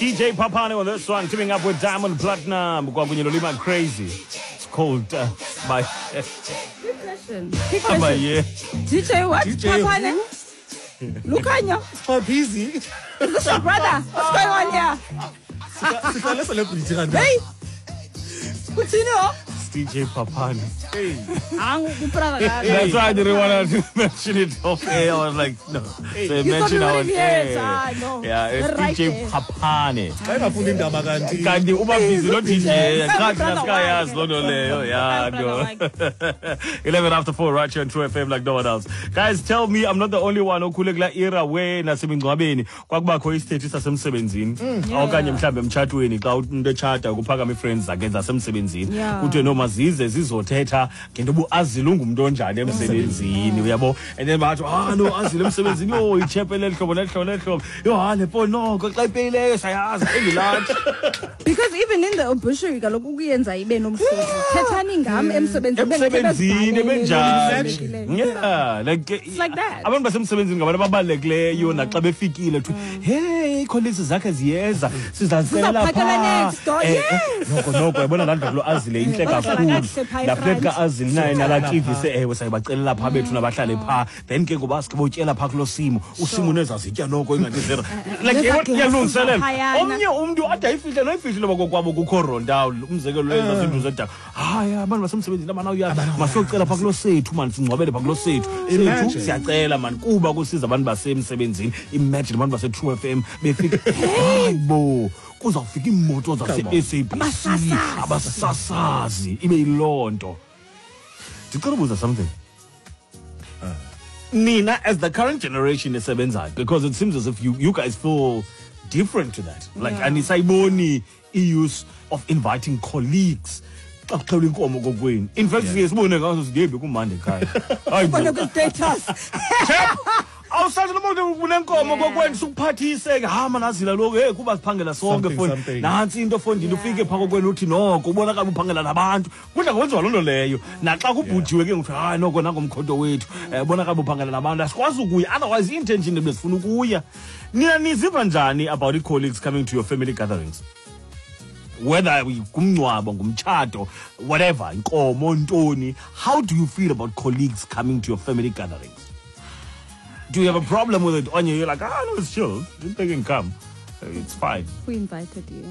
TJ Papane on this one, teaming up with Diamond Platinum. Lima Crazy. It's called by. Good question. Yeah. DJ what? Papane? Lukanya. Oh, busy. This your brother. What's going on here? Hey. Continue. DJ Papane. Hey. That's why I didn't want to mention it off air. I was like, no. Hey. So mention our air. No. Yeah, it's right DJ Papane. Kanti uba busy no DJ. Yeah, no. 11 after 4 right here on True FM like no one else. Guys, tell me I'm not the only one okhule kula era where nasemingcwabeni kwakubakho istate sasemsebenzini okanye mhlambe emchatweni xa umuntu echata kuphakama friends zakhe zasemsebenzini uthe noma zize zizothetha ngento buazile ungumuntu onjani emsebenzini uyabo and then bathi no azile emsebenzini yo ichepele hlobo lehlobo yo le pho noko xa ipeyileyo sayazi engilathi because even in the obituary kaloku ukuyenza ibe nomhluzi thethani ngam emsebenzini benjani yeah like that abantu basemsebenzini ngabantu ababalulekileyo naxa befikile to hey colleagues zakhe ziyeza sizazela pha noko yabona laa nto lo azile inhle kakhulu lapha ka azile naye nakativise ewe sayibacelela pha bethu nabahlale pha then ke ngoba sikubotyela pha kulo simo usimo nezazitya noko ingandizera like yalungiselela omnye umuntu ade ayifihle noyifihle bakokwabo kukho ronda umzekelo lwenza izinto zedaka hayi abantu basemsebenzini abana uyazi masiyocela pha kulo sethu man singcwabele pha kulo sethu siyacela man kuba kusiza abantu basemsebenzini imagine abantu base True FM befika hayibo kuzawufika imoto zase-SABC abasasazi ibe yilonto ndicela ubuza something nina as the current generation esebenzayo because it seems as if you guys feel different to that like anisayiboni i-use of inviting colleagues xa kuxhelwa inkomo kokweni in fact siye sibone ngazo sigebhe kumande ekhaya ayibona ku-status awusazi nomuntu unenkomo kokweni sukuphathise ke hama nazila lokho hey kuba siphangela sonke phone nansi into fondini ufike pha kokweni uthi noko ubona kabe uphangela nabantu kudla kwenziwa lonto leyo naxa kubhujiwe ke ngithi hayi noko nangomkhonto wethu bona kabe uphangela nabantu asikwazi ukuya otherwise intention ebesifuna ukuya nina niziva njani about colleagues coming to your family gatherings whether kumncwabo ngumtshato whatever inkomo ntoni how do you feel about colleagues coming to your family gatherings? Do you have a problem with it? Anya, you're like, no, it's chill. They can come. It's fine. We invited you.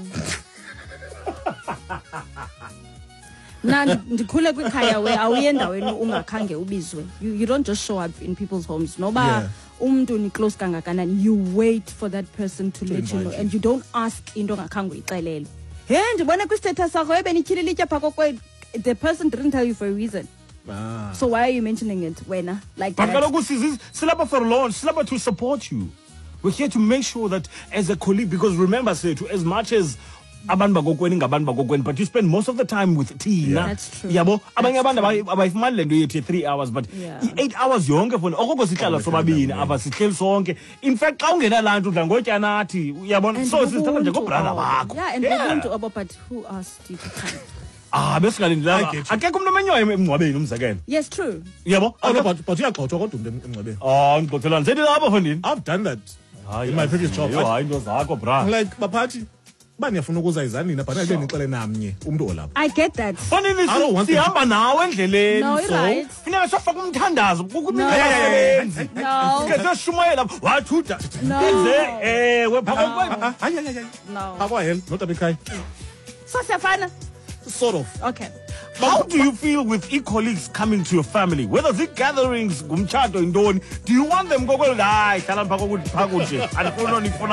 Ndikhule kwikhaya where awuye endaweni ungakhange ubizwe. You don't just show up in people's homes. Noba umuntu ni close kangakanani, you wait for that person to let you know and you don't ask into ongakhange uyixelele. Hey, ndibona kwi-status sakho ebenityhililitya pha kokweni. The person didn't tell you for a reason. So why are you mentioning it when like that? But for launch, to support you. We're here to make sure that as a colleague, because remember, say to as much as but you spend most of the time with Tina. That's true. Yabo abanye abantu abayifumani lento yethi 3 hours but 8 hours yonke phone okoko sihlala sobabini abasihleli sonke in fact xa ungena lantu udla ngotya nathi uyabona so sisithatha nje ngobrother bakho and ubuntu but who asked you to come? Besingalindela akekho umuntu omenyayo emngcwabeni umzekelo. Yes, true. Yabo but uyagxothwa kodwa umuntu emngcwabeni. Ngigxothelwa nje lapha phondini. I've done that in my previous job. Hayi into zakho bra. Like baphathi bani yafuna ukuza izanini but ake nixele namnye umuntu olapha. I get that. Phondini sihamba nawe endleleni so funeka sofaka umthandazo ukuthi no ke shumayela wathuda wepha hayi akwahela not abekhaya so siyafana sort of. Okay. How do you feel with colleagues coming to your family? Whether it's gatherings, gumchato, indoni, do you want them go hayi hlala phaka ukuthi phaka nje andifuna